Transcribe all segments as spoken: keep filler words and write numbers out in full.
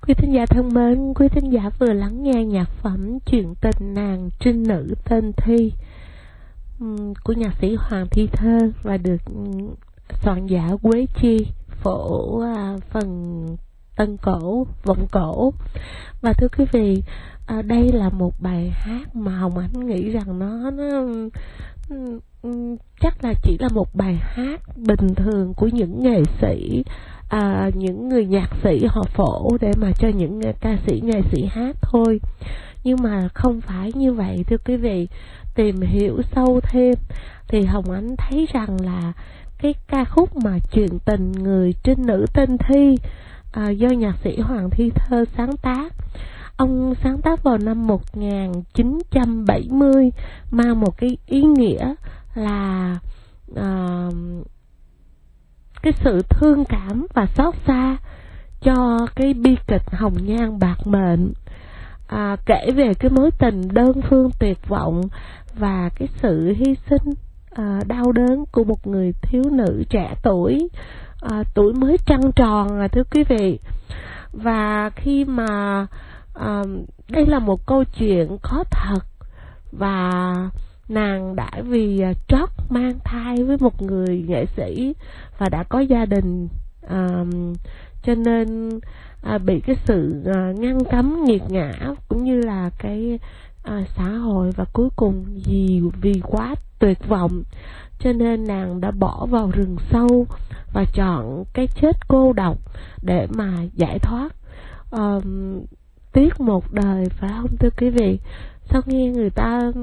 Quý thính giả thân mến, quý thính giả vừa lắng nghe nhạc phẩm Chuyện tình nàng trinh nữ tên Thi của nhạc sĩ Hoàng Thi Thơ và được soạn giả Quế Chi, phổ phần tân cổ, vọng cổ. Và thưa quý vị, à, đây là một bài hát mà Hồng Ánh nghĩ rằng nó, nó chắc là chỉ là một bài hát bình thường của những nghệ sĩ, à, những người nhạc sĩ họ phổ để mà cho những ca sĩ nghệ sĩ hát thôi. Nhưng mà không phải như vậy thưa quý vị. Tìm hiểu sâu thêm thì Hồng Ánh thấy rằng là cái ca khúc mà Chuyện tình người trinh nữ tên Thi, à, do nhạc sĩ Hoàng Thi Thơ sáng tác. Ông sáng tác vào năm một nghìn chín trăm bảy mươi, mang một cái ý nghĩa là à, cái sự thương cảm và xót xa cho cái bi kịch hồng nhan bạc mệnh, à, kể về cái mối tình đơn phương tuyệt vọng và cái sự hy sinh à, đau đớn của một người thiếu nữ trẻ tuổi, à, tuổi mới trăng tròn, à, thưa quý vị. Và khi mà à, đây là một câu chuyện có thật, và nàng đã vì trót mang thai với một người nghệ sĩ và đã có gia đình, à, cho nên à, bị cái sự à, ngăn cấm nghiệt ngã cũng như là cái à, xã hội, và cuối cùng vì vì quá tuyệt vọng cho nên nàng đã bỏ vào rừng sâu và chọn cái chết cô độc để mà giải thoát. À, tiếc một đời, phải không thưa quý vị? Sao nghe người ta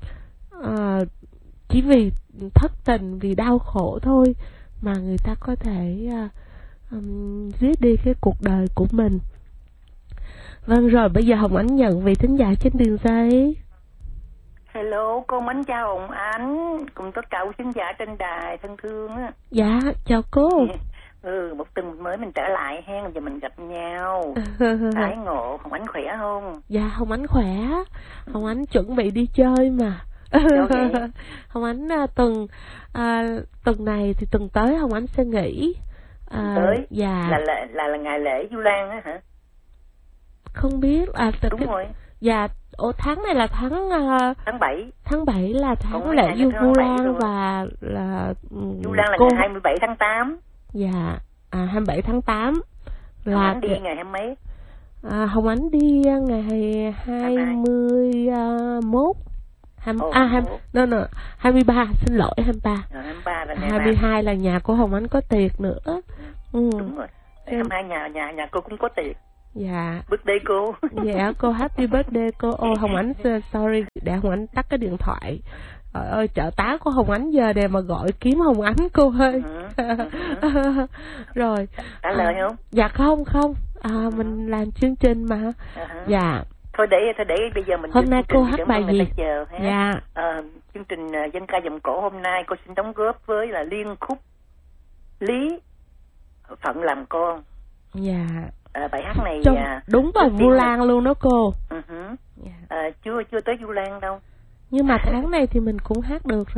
à, chỉ vì thất tình, vì đau khổ thôi mà người ta có thể à, um, giết đi cái cuộc đời của mình. Vâng, rồi bây giờ Hồng Ánh nhận vị thính giả trên đường dây. Hello, cô mến chào Hồng Ánh cùng tất cả quý thính giả trên đài thân thương á. Dạ, chào cô. Ừ, một tuần mới mình trở lại hen, giờ mình gặp nhau. Ái ngộ, Hồng Ánh khỏe không? Dạ, Hồng Ánh khỏe. Hồng Ánh chuẩn bị đi chơi mà. Hồng Ánh à, tuần à, tuần này thì tuần tới Hồng Ánh sẽ nghỉ. À, tới? Dạ. Là, là là là ngày lễ Vu Lan á hả? Không biết. À, đúng cái, rồi. Dạ, ồ, tháng này là tháng uh, tháng bảy. Tháng bảy là tháng lễ Vu Lan, và là Vu Lan là cô... ngày hai mươi bảy tháng tám. Dạ, à, hai mươi bảy tháng tám là Hồng Ánh đi ngày hai mấy? À, Hồng Ánh đi ngày hai mươi mốt. hai, oh, à, hai, no, no, hai mươi ba, xin lỗi, hai mươi ba. À, hai mươi ba là hai mươi hai là nhà của Hồng Ánh có tiệc nữa. Ừ. Ừ. Đúng rồi. hai mươi hai nhà nhà nhà cô cũng có tiệc. Dạ. Birthday cô. Dạ, cô happy birthday cô. Ô, Hồng Ánh sorry, để Hồng Ánh tắt cái điện thoại. Trời ơi, trợ tá của Hồng Ánh giờ để mà gọi kiếm Hồng Ánh cô ơi. Ừ. Ừ. Rồi. Trả lời à, không? Dạ không, không. À, ừ. Mình làm chương trình mà. Ừ. Dạ. Thôi để thôi để bây giờ mình hôm nay cô hát bài gì? Chờ, dạ. À, chương trình uh, dân ca giọng cổ hôm nay cô xin đóng góp với là liên khúc Lý Phận làm con. Dạ. À, bài hát này Trong, uh, đúng vào Vu Lan luôn đó cô. Uh-huh. Yeah. À, chưa chưa tới Vu Lan đâu. Nhưng mà tháng này thì mình cũng hát được rồi.